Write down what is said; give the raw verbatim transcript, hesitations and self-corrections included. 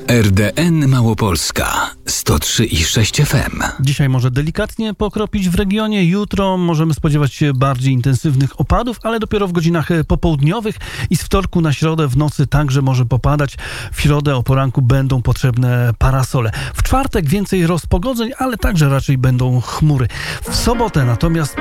R D N Małopolska sto trzy i sześć F M. Dzisiaj może delikatnie pokropić w regionie, jutro możemy spodziewać się bardziej intensywnych opadów, ale dopiero w godzinach popołudniowych i z wtorku na środę w nocy także może popadać. W środę o poranku będą potrzebne parasole. W czwartek więcej rozpogodzeń, ale także raczej będą chmury. W sobotę natomiast